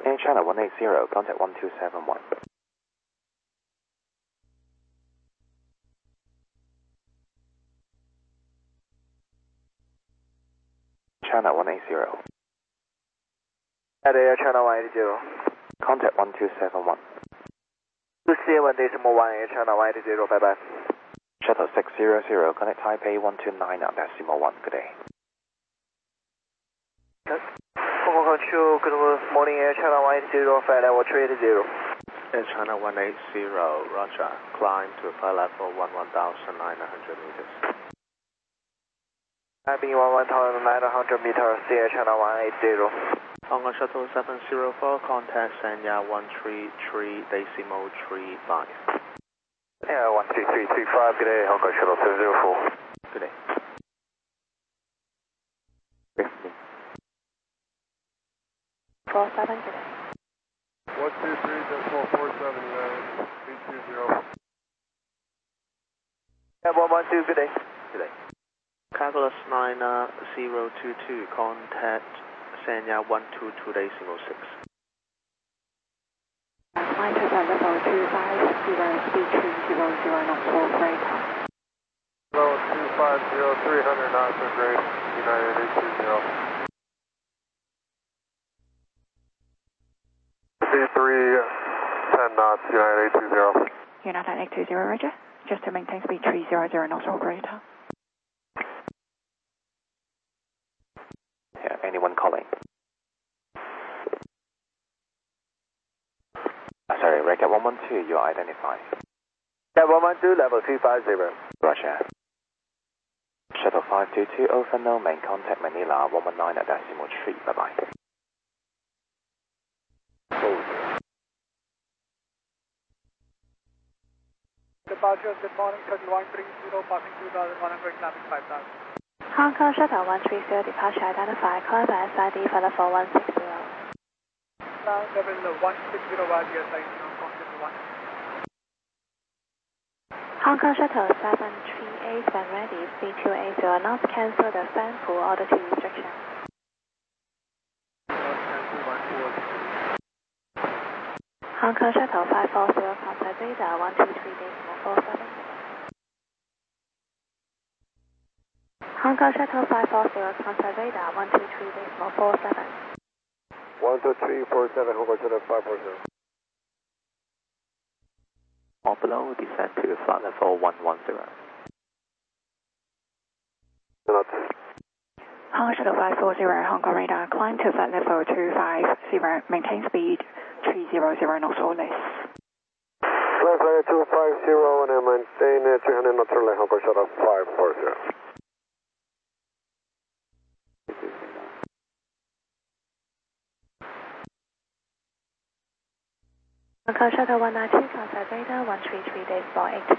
Air China 180, contact 1271. China 180. Air China 180. Contact 1271. 27.1 Air China 180, bye bye. Shuttle 600, connect Taipei 129.1. Good day. Hong Kong 2, good morning Air China 180, flight level 380. Air China 180, roger. Climb to flight level 11,900 meters. Climbing 11,900 meters, Air China 180. Hong Kong Shuttle 704, contact Sanya 133.35. Yeah, 13335, good day, Hong Kong Shuttle 704. Good day. 47, good day. 123.447, United 820. Yeah, 112, good day. Good day. Calculus 9022, contact Sanya 122.06. Climb to flight level 250, speed 300 knots for freighter. Level 250, 300 knots for grade, United 820. C3, 10 knots, United 820. United 820, roger. Just to maintain speed 300 knots or greater. Yeah, anyone calling? Sorry, Record 112, you are identified. Yeah, 112, level 250. Roger. Shuttle 522, over no main, contact Manila 119.3, bye bye. Departure, good morning, Shuttle 130, passing 2,100, climbing 5,000. Hong Kong Shuttle 130, departure identified, call by SID for level 160. Now level 160 via GSI, contact 1. Hong Kong Shuttle 738, when ready, speed 280 knots, cancel the fan pool altitude restriction. Hong Kong Shuttle 540, contact Zeta 123.47. Hong Kong Shuttle 540, contact Zeta 123.47. 12347, Hong Kong Shuttle 540. Or below, descend to flight level 110. Knots. Hong Kong Shuttle 540, Hong Kong radar, climb to flight level 250, maintain speed 300 knots or less. Flight level 250 and then maintain 300 knots or less, Hong Kong Shuttle 540. Hong Kong Shuttle 192, contact Zeta 133.482.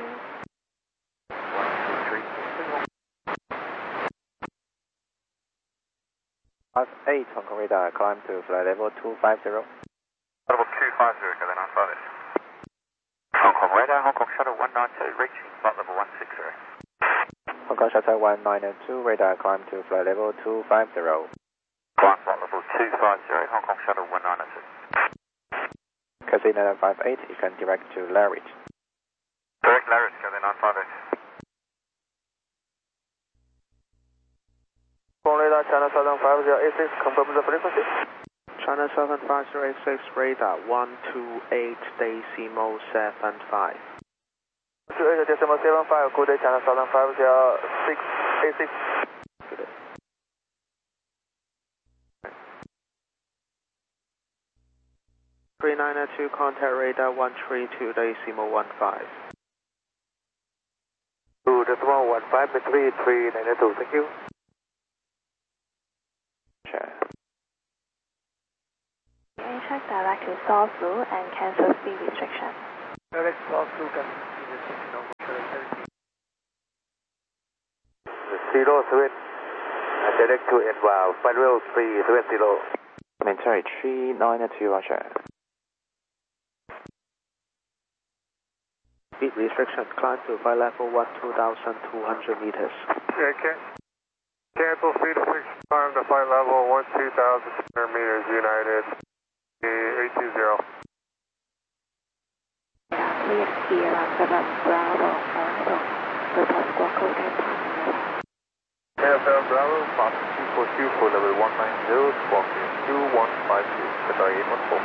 58, Hong Kong radar, climb to flight level 250. Level 250, good day, 950. Hong Kong radar, Hong Kong Shuttle 192, reaching flight level 160. Hong Kong Shuttle 192, radar, climb to flight level 250. Climb flight level 250, Hong Kong Shuttle 192. Casino 958, you can direct to Larry. Direct Larry, good day, 950. Radar, China Southern 5086, confirm the frequency. China 75086, radar 128.75. 280.75, good day, China Southern 50686. Good day. (392) contact radar 132.15. Good, that's 115, 392, thank you. Sure. Check direct to South Blue and cancel speed restriction. Direct South Blue can see restriction of 17. 07, direct to inbound, Federal 370. Military 392, roger. Speed restriction, climb to flight level 12,200 meters. Yeah, cancel speed restriction, climb to flight level 12,200 meters, United Juliet Sierra 7 Bravo arrival. Report squawk code 10 times. Airfare Bravo, fast 242 for level 190, squawking 2152, Qatar 814.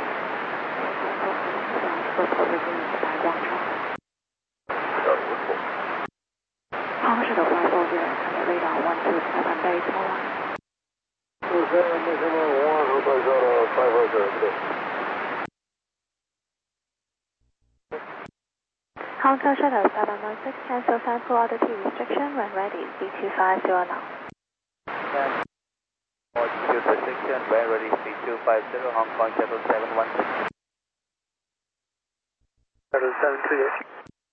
Report released by Guangzhou. Qatar 814. Hong Kong Shuttle 540, contact radar 127 decimal 1. 27 decimal 1, Hong Kong Shuttle 540. Hong Kong Shuttle 716, cancel sample altitude restriction when ready, V250 now. Altitude restriction when ready, V250, Hong Kong Shuttle 716. Shuttle 738.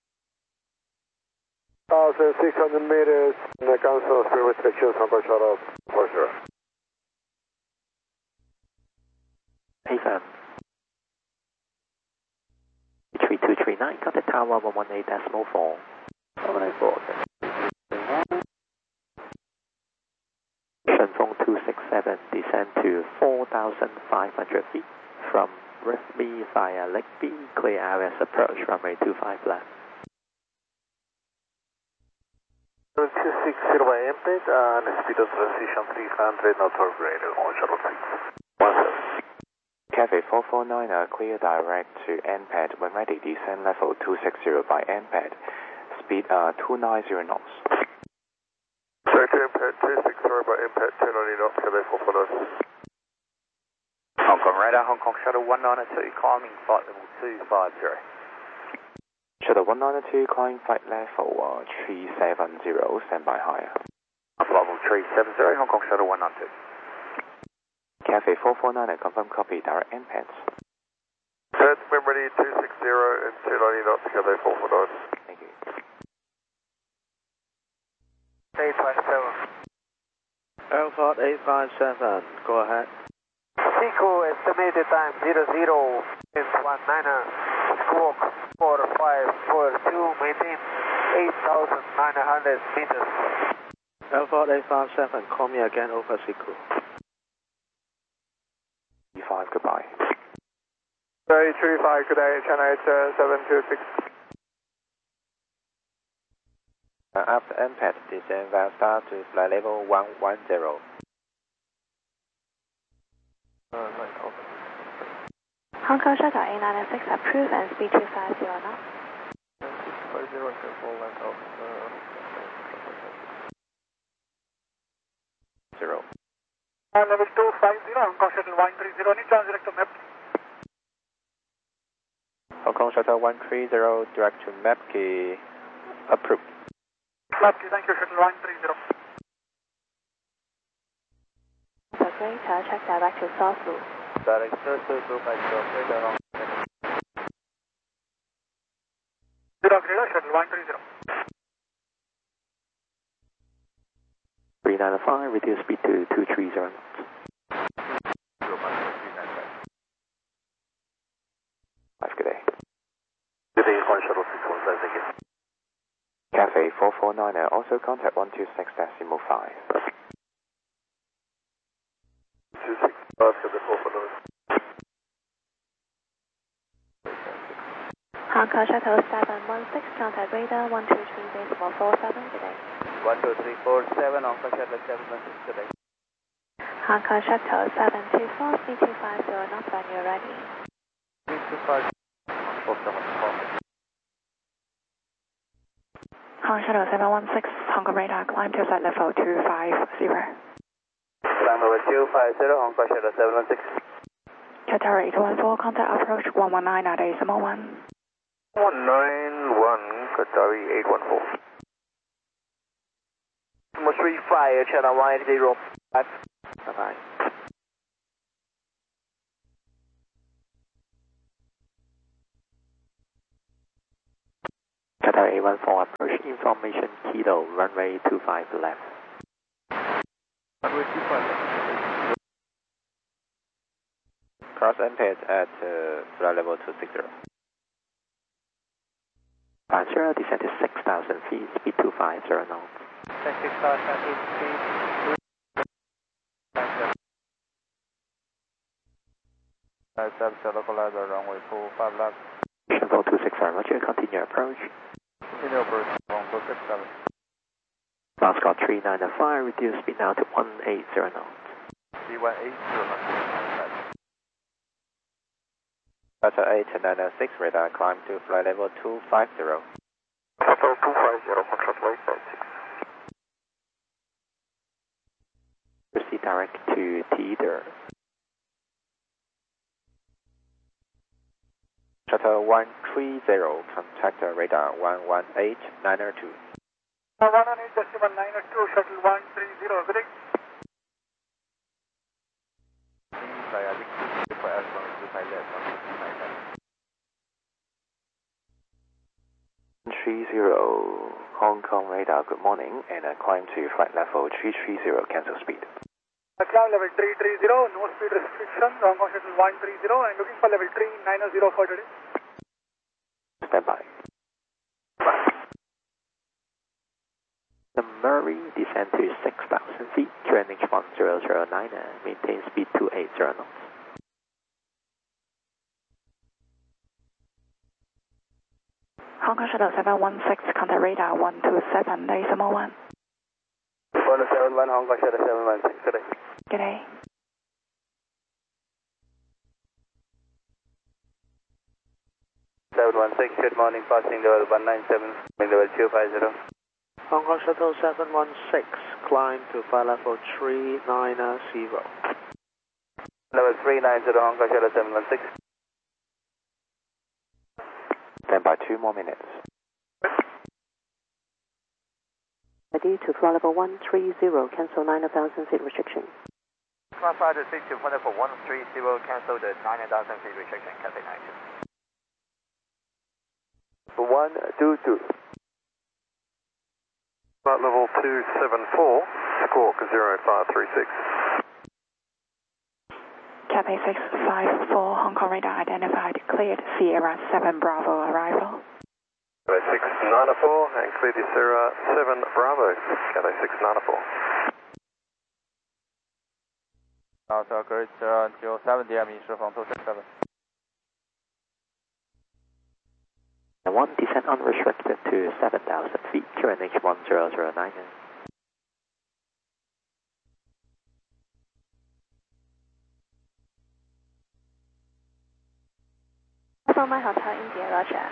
1,600 meters, the cancel speed restrictions, Hong Kong Shuttle 40. AFM 3239, got the tower 118.4. 194. Shenfeng 267, descend to 4,500 feet from Rifby via Lake B, clear areas approach runway 25 left. 260 by MPEG and speed of transition 300 not for radar on Shuttle 6. Cafe 449, clear direct to NPAD when ready, descend level 260 by NPAD, speed 290 knots. Direct to NPAD 260 by NPAD 290 knots, Cafe 449. Hong Kong radar, Hong Kong Shuttle 192, climbing flight level 250. Shuttle 192, climb flight level 370, stand by higher. Level 370, Hong Kong Shuttle 192. Cafe 449, confirm copy, direct NPADs. Set, when ready 260 and 290 knots, Cafe 449. Thank you. 857. Alpha 857, go ahead. Seco estimated time 00 and 19er, squawk 4542, maintain 8,900 meters. Alpha 857, call me again over Seco. E5, goodbye. 335, good day, China 726. After NPAD, descend via star to flight level 110. Hong Kong Shuttle A996 approved and speed 250 now. 0. Level 250, Hong Kong Shuttle 130, need chance direct to map. Hong Kong Shuttle 130, direct to Mapkey, approved. Mapkey, thank you, Shuttle 130. Operator, check direct to South Loop. Direct to operator Hong Kong. Radar, Shuttle 130. 395, reduce speed to 230 knots. Good day. Good day, Hong Shuttle 615, thank you. Cafe 449, also contact 126.5. 265, Cafe 449. Hong Kong Shuttle 716, contact radar 123.47, good day. 12347, Hong Kong Shuttle 716, good day. Hong Kong Shuttle 724, speed 250 knots when you're ready. 325. Hong Shuttle 716, Hong Kong radar, climb to flight level 250. Climb over 250, Hong Kong Shuttle 716. Qatar 814, contact approach 119 at decimal 1. 191, Qatar 814. 35, channel 180. Bye-bye. Qatar 814, approach information Kilo, runway 25 left. Runway 25 left. Cross NPAD at flight level 260. Panzer, descend to 6,000 feet, speed 250 knots. 6,000 feet, speed 250. Localizer runway 25 left. level 260, roger, continue approach. Continue approach, 1467. Last call 3905, reduce speed now to 180 knots. C180 knots. Delta 8906, radar climb to flight level 250. Level 250, control flight 56. Proceed direct to Teeter. Shuttle 130, contact radar 118902. 118.902, shuttle 130, good day. Saya Victor for Alpha 2 30 Hong Kong radar, good morning, and climb to flight level 330, cancel speed. Climb level 330, no speed restriction, Hong Kong shuttle 130, and looking for level 3900 for today. Stand by. The Murray descend to 6,000 feet, QNH 1009, maintain speed 280 knots. Hong Kong Shuttle 716, contact radar 127, decimal 1. 171, Hong Kong Shuttle 716, good day. Good day. Good morning, passing level 197, level 250. Hong Kong Shuttle 716, climb to flight level 390. Level 390, Hong Kong Shuttle 716. Stand by 2 more minutes. Ready to flight level 130, cancel 9,000 feet restriction. Classified to 6 to flight level 130, cancel the 9,000 feet restriction, Cathay 92. 122. Flight level 274, squawk 0536. Cathay 654, Hong Kong radar identified, cleared Sierra 7 Bravo arrival. Cathay 694 and cleared Sierra 7 Bravo, Cathay 694. Delta Grid 007 DM 释放267. And 1 descent unrestricted to 7,000 feet, QNH 1009. Alpha Mike Hotel India, roger.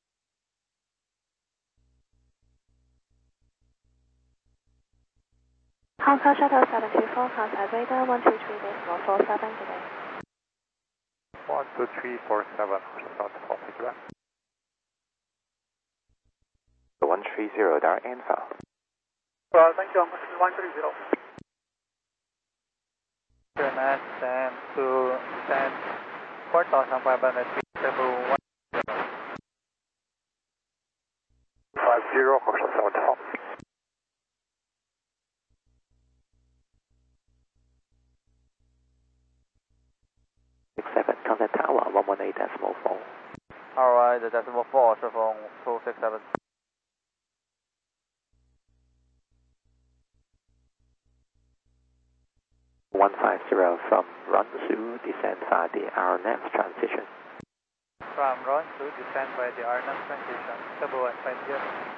Hong Kong Shuttle 724, contact radar 123.47, good day. 12347, start to copy to that. 130, direct Alpha. Thank you, 130. Turn stand to stand 4,500 feet, level 1. 50, Hotel 712. Contact Tower 118.4. Alright, the decimal 4, 释放267. From Runsu, descend via the RNF transition. From Runsu, descend by the RNF transition, level 150.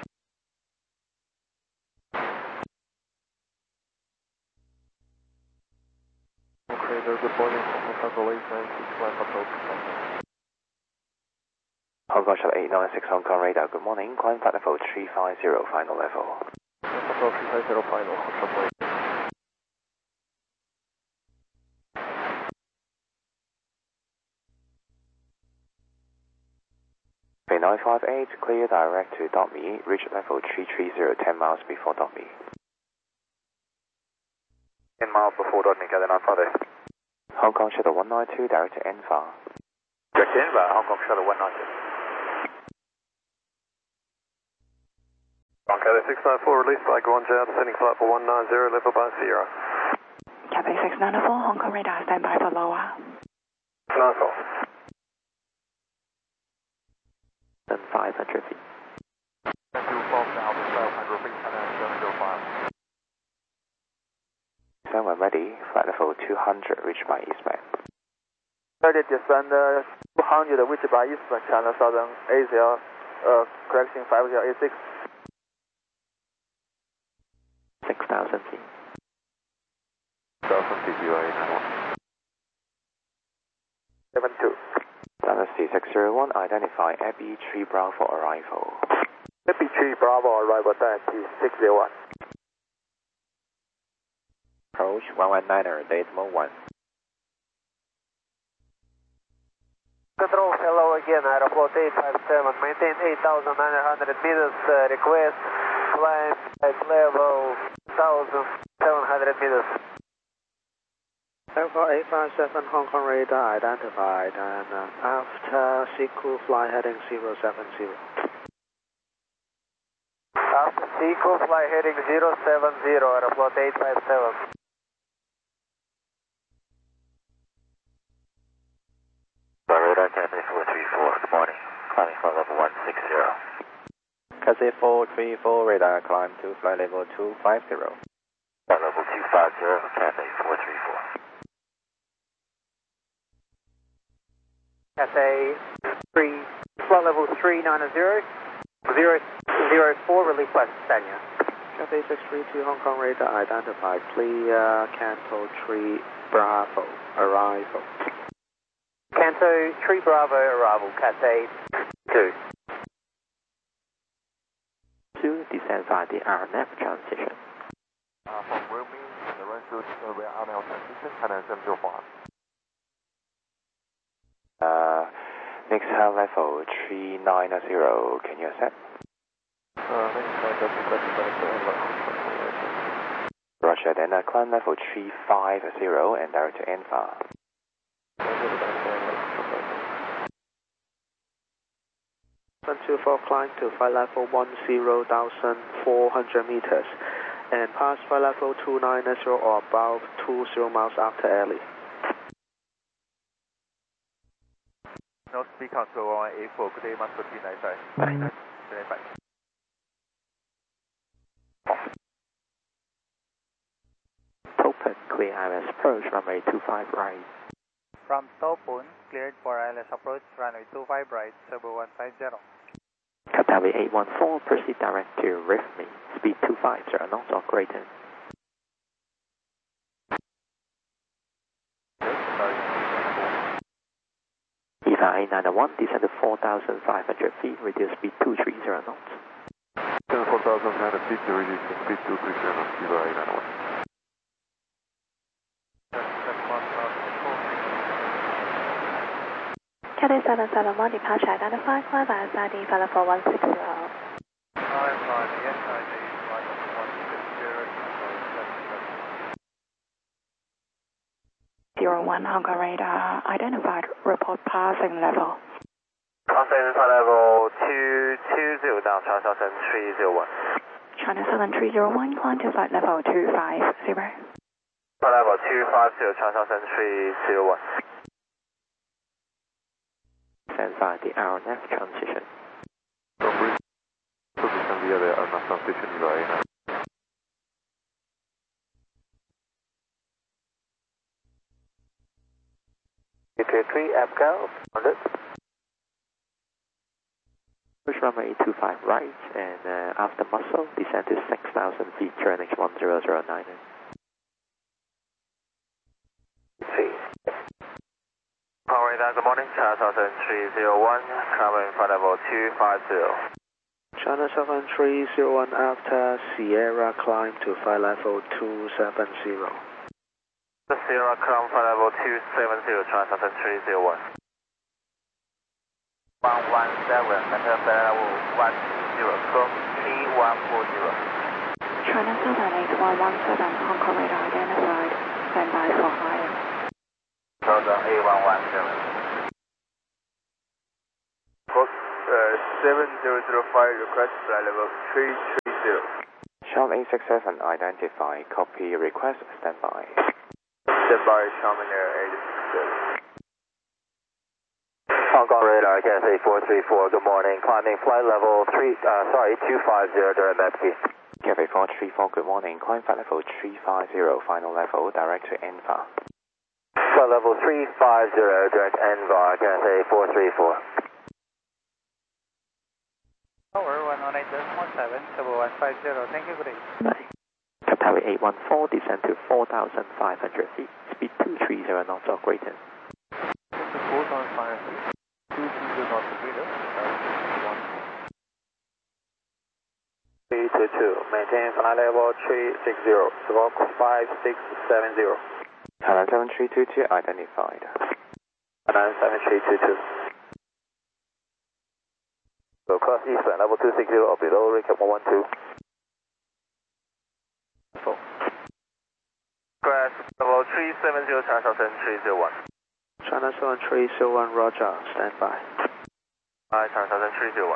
Okay, good morning, Hong Kong Shuttle 896, climb approach. Hong Kong Shuttle 896, Hong Kong radar, good morning, climb flight level 350, final level. Approach 350, final, Shuttle 8. Okay, 958, clear direct to .me, reach level 330, 10 miles before .me. 10 miles before .me, Cathay 958. Hong Kong Shuttle 192, direct to Enfa. Direct to Enfa, Hong Kong Shuttle 192. Cathay 694, release by Guangzhou, descending flight for 190, level by Sierra. Cathay 694, Hong Kong radar, stand by for lower. 94. 500 feet. Thank you, Bob, now 500 feet, and then 705. So when ready, flight level 200, reach by eastbound. Ready descend 200 which by Eastern China Southern ACL, correction 5086. 6,000 feet. 1000 feet, UAE 72. Dallas C601, identify Abbey 3 Bravo arrival. Abbey 3 Bravo arrival, T 601. Approach 119er, Datamo 1. Control, hello again, Aeroflot 857, maintain 8,900 meters, request climb at level 1,700 meters. Alpha 857 Hong Kong radar identified and after Sequel fly heading 070. After Sequel fly heading 070, Aeroflot 857. Radar Cathay 434, good morning. Climbing flight level 160. Cathay 434, radar climb to flight level 250. Flight level 250, Cathay 434. Cathay 3, flight level 390, 004, release by Stania. Cathay 632 Hong Kong radar identified, clear Canto 3 Bravo arrival. Canto 3 Bravo arrival, Cathay 2. 2, descend via the RNF transition. From Wilming, the run should we are now transition, and 705. Next high level 390, can you accept? Roger, then climb level 350 and direct to Alpha. 724 climb to flight level 10,400 meters and pass flight level 290 or above 20 miles after early. No speed control on A4, good day, Master 395. Topen, clear ILS approach, runway 25 right. From Topun, cleared for ILS approach, runway 25 right, Cebu 150. Qatawi 814, proceed direct to RIFME, speed 250 knots or greater. EVA 891, descend to 4,500 feet, reduce speed 230 knots. 4,500 feet, reduce speed 230 knots, EVA 891. Cathay 771, departure identified, climb via SID, flight level 160. One Hong Kong radar identified, report passing level. Passing flight level 220 down China Southern 301. China Southern 301, climb to flight level 250. Flight level 250, China Southern 301. Descend via the RNF transition. Descend via the RNF transition, EVA 891. UK3, APCO, 100. Push runway 25 right, and after muscle, descend to 6,000 feet, QNH 1009. Power radar, good morning, China Southern 301, climbing flight level 250. China Southern 301 after Sierra climb to flight level 270. The Sierra climb flight level 270, China Southern 301. 117, maintain flight level 120, stroke T140. China Southern 8117, Hong Kong radar identified, standby for higher. Southern A117. 7005, request flight level 330. Charlie 867, identify, copy request, standby. Standby, Charmin Air 867. Hong Kong radar, Cathay 434, good morning. Climbing flight level 250, direct Mepki. Cathay 434, good morning. Climb flight level 350, final level, direct to Alpha. Flight level 350, direct NVAR, Cathay 434. Tower 118.7, Cebu 150. Thank you, good day. Bye. Qatari 814, descend to 4,500 feet, speed 230 knots or greater. 4,500 feet, 230 knots or greater. 322, maintain flight level 360, squawk 5670. Thailand 7322 identified. Thailand 7322. So cross eastern level 260 or below, recap 112. Grass level 370, China Southern 301. China Southern 301, Roger, stand by. Hi, China Southern 301.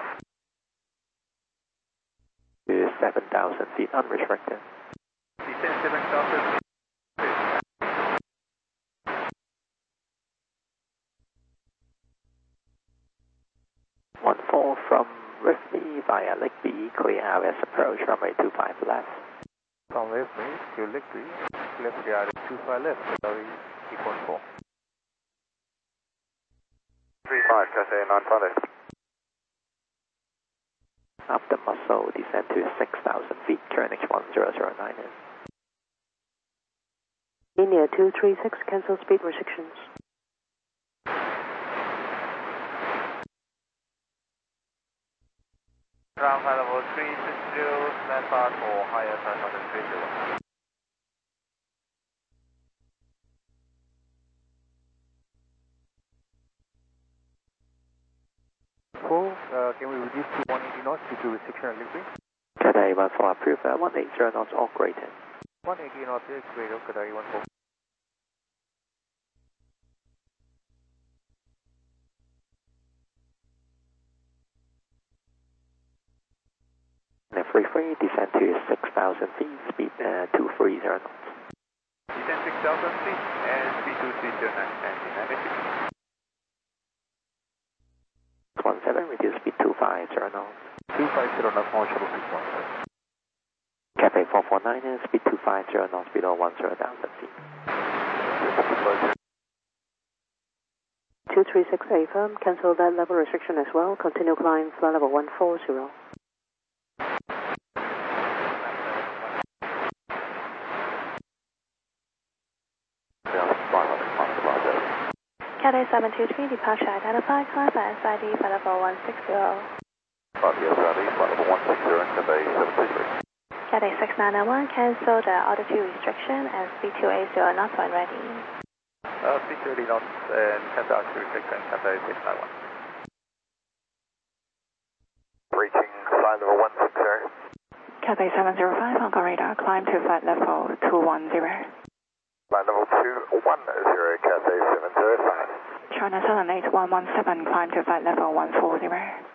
To 7,000 feet unrestricted. Descend 7,000 feet. 14 from Rifty via Lake B, clear RS approach, runway 25 left. From Rifty to Lake B, left yard 25 left, Qatari 8.4. 35, Cathay 950. After Muscle, descend to 6,000 feet, QNH 1009 in. India 236, cancel speed restrictions. Ground flight level 360, land part or higher, China Southern 301. Can we reduce to 180 knots due to restriction of liquid? Cathay 14 approved, 180 knots or greater. 180 knots is greater, Qatari 14. Free, descend to 6,000 feet, speed 230 knots. Descend 6,000 feet and speed 230 and 17, reduce speed 250 knots. 250 knots, marshal 617. Cathay 449, speed 250 knots below 10,000 feet. 236A firm, cancel that level restriction as well. Continue climb flight level 140. Cathay 723, departure identified, climb by SID flight level 160. SID, flight level 160, Cathay 723. Cathay 6991, cancel the altitude restriction and speed 280 knots when ready. Speed 30 knots and cancel altitude restriction, Cathay 691. Reaching flight level 160. Cathay 705, Hong Kong radar, climb to flight level 210. Flight level 210, Cathay 705. China Southern 8117, climb to flight level 140.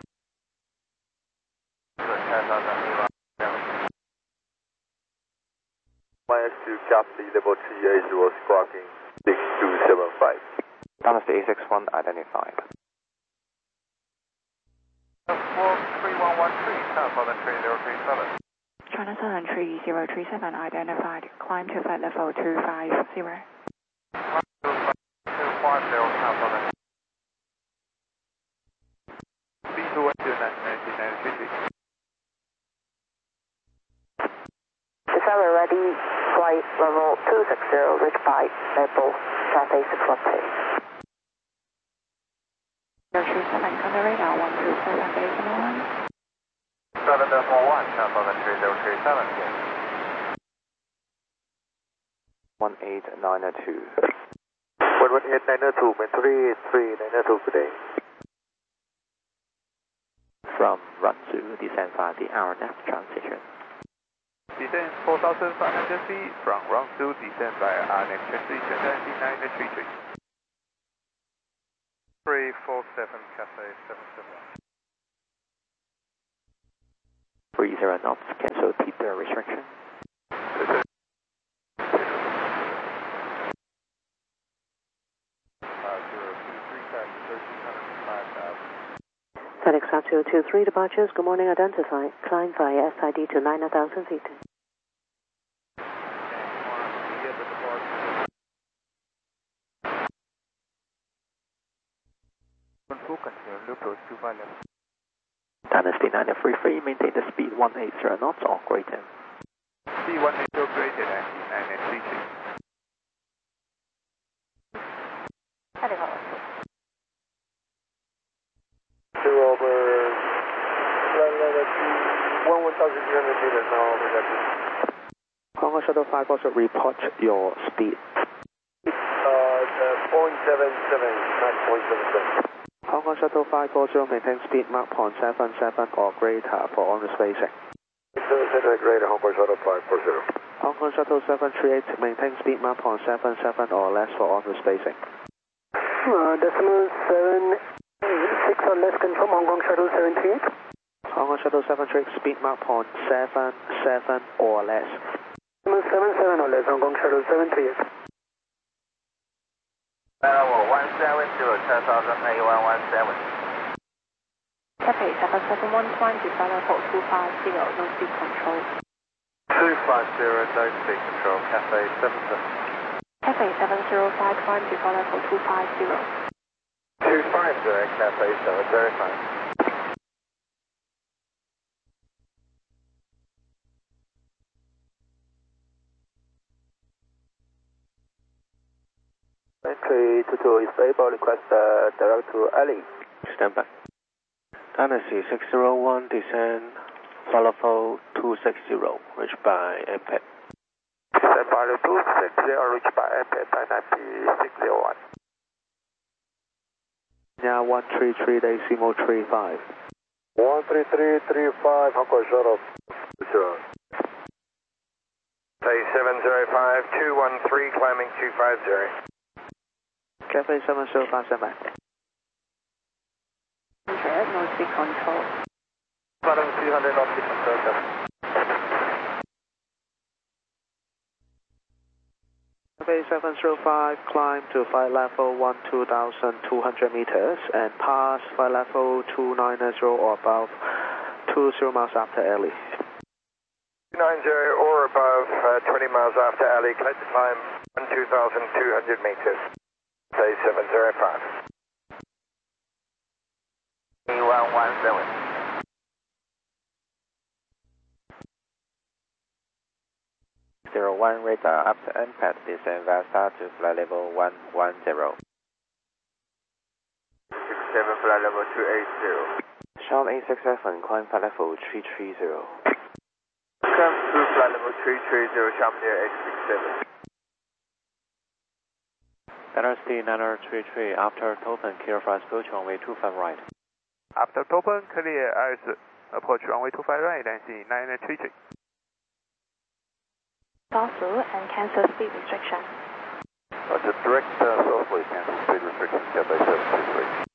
Minus 2 Captain level 380, squawking 6275. Dynasty A61 identified. 31113, China Southern 3037. China Southern 3037, identified, climb to flight level 250. 250, China Southern. Speed 280 1993. Descend ready, flight level 260, reach by Maple, Cathay 612. 037, on the radar 127, decimal 1. 7.1, China Southern 3037. 18902. 11892, Mentally 3992 today. From Runzu, descend via the RNF transition. Descend 4,500 feet from Rangsu, descend via RNF transition 1993. 347, Cathay 771. 30 knots, cancel T-tail restriction. FedEx 223 departures, good morning, identified, climb via SID to 9,000 feet. Full continue loop to 25 left. Dynasty 933, maintain the speed 180 knots or greater. Speed 180 greater than 933. Over 1,300 meters now over that. Hong Kong Shuttle 5 also report your speed. The 0.77, Mach 0.77. Hong Kong Shuttle 540 maintain speed Mach 0.77 or greater for on-route spacing. 0.77 greater, Hong Kong Shuttle 540. Hong Kong Shuttle 738 maintain speed Mach 0.77 or less for on-route spacing. Decimal 7, 6 or less confirm Hong Kong Shuttle 738. Hong Kong Shuttle 738 speed Mach 0.77 or less. Decimal 77 or less Hong Kong Shuttle 738. Level 170, 10,000, 8117. Cathay 771, climb to flight level 250, no speed control. 250, no speed control, Cathay 77. Cathay 705, climb to flight level 250. 250, Cathay 705. Entry 22 is able, request direct to Ali. Stand by. Dynasty 601, descend, flight level 260, reached by MPEG. Descend by 260, reached by MPEG, Dynasty 601. Yeah, 133 decimal 35. 13335, Hong Kong Shuttle. Say 705, 213, climbing 250. Cathay 705, stand by. 100, no speed control. Bottom 200, not speed control, sir. Cathay 705, climb to flight level 12,200 meters and pass flight level 290 or above 20 miles after Ali. 290 or above 20 miles after Ali, collect the climb 12,200 meters. Say 705. 8117. 01 radar up to MPAD, descend VASTA to flight level 110. 67, flight level 280. Charles 867, climb flight level 330. Come through flight level 330, Chamonix 867. Dynasty 933, after Topen, clear for approach runway 25 right. After Topen, clear as approach runway 25 right, Dynasty 933. Southward and cancel speed restriction. Roger, direct southward, cancel speed restriction, Cathay 723.